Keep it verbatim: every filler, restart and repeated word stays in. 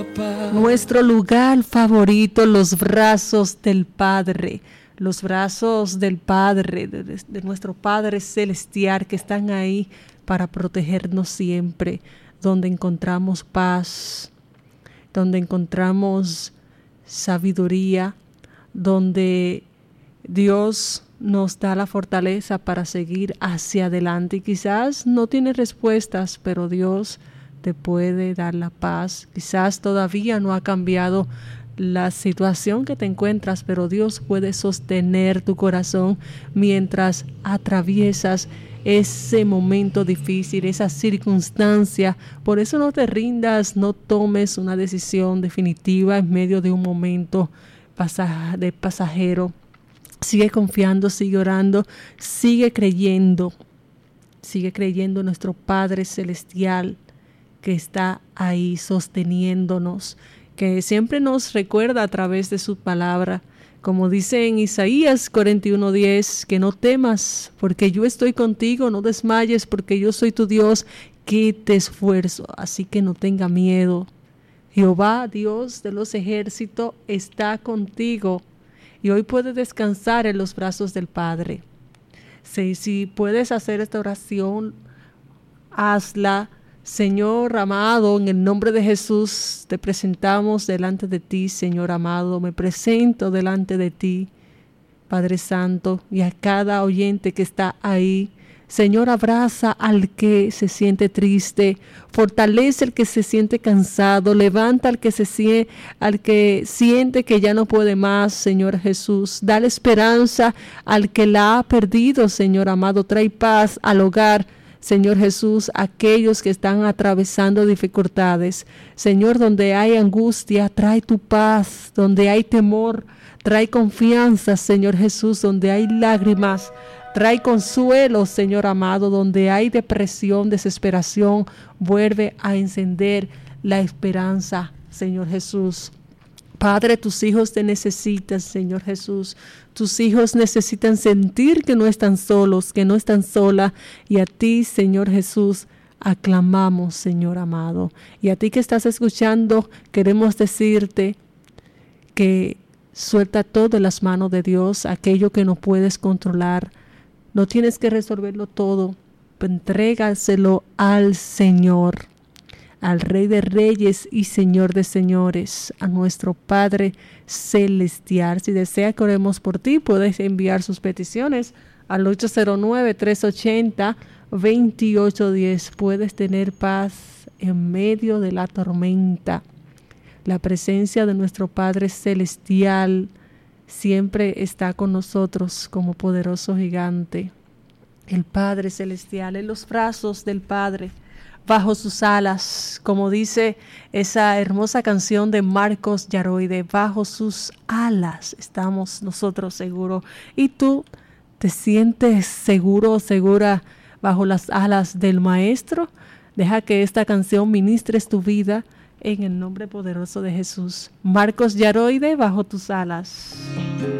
Nuestro lugar favorito, los brazos del Padre. Los brazos del Padre, de, de nuestro Padre Celestial, que están ahí para protegernos siempre, donde encontramos paz, donde encontramos sabiduría, donde Dios nos da la fortaleza para seguir hacia adelante. Y quizás no tienes respuestas, pero Dios te puede dar la paz. Quizás todavía no ha cambiado la situación que te encuentras, pero Dios puede sostener tu corazón mientras atraviesas ese momento difícil, esa circunstancia. Por eso no te rindas, no tomes una decisión definitiva en medio de un momento pasaj- de pasajero. Sigue confiando, sigue orando, sigue creyendo, sigue creyendo en nuestro Padre Celestial que está ahí sosteniéndonos, que siempre nos recuerda a través de su palabra, como dice en Isaías cuarenta y uno diez, que no temas, porque yo estoy contigo, no desmayes, porque yo soy tu Dios, que te esfuerzo, así que no tenga miedo. Jehová, Dios de los ejércitos, está contigo, y hoy puedes descansar en los brazos del Padre. Si, si puedes hacer esta oración, hazla. Señor amado, en el nombre de Jesús, te presentamos delante de ti, Señor amado. Me presento delante de ti, Padre Santo, y a cada oyente que está ahí. Señor, abraza al que se siente triste, fortalece al que se siente cansado, levanta al que se siente, al que siente que ya no puede más, Señor Jesús. Dale esperanza al que la ha perdido, Señor amado. Trae paz al hogar, Señor Jesús, aquellos que están atravesando dificultades. Señor, donde hay angustia, trae tu paz. Donde hay temor, trae confianza, Señor Jesús. Donde hay lágrimas, trae consuelo, Señor amado. Donde hay depresión, desesperación, vuelve a encender la esperanza, Señor Jesús. Padre, tus hijos te necesitan, Señor Jesús. Tus hijos necesitan sentir que no están solos, que no están solas. Y a ti, Señor Jesús, aclamamos, Señor amado. Y a ti que estás escuchando, queremos decirte que suelta todo en las manos de Dios, aquello que no puedes controlar. No tienes que resolverlo todo. Entrégaselo al Señor, al Rey de Reyes y Señor de Señores, a nuestro Padre Celestial. Si desea que oremos por ti, puedes enviar sus peticiones al ocho cero nueve, tres ocho cero, dos ocho uno cero. Puedes tener paz en medio de la tormenta. La presencia de nuestro Padre Celestial siempre está con nosotros como poderoso gigante. El Padre Celestial, en los brazos del Padre, bajo sus alas, como dice esa hermosa canción de Marcos Yaroide, bajo sus alas estamos nosotros seguros. Y tú te sientes seguro o segura bajo las alas del Maestro. Deja que esta canción ministres tu vida en el nombre poderoso de Jesús. Marcos Yaroide, bajo tus alas.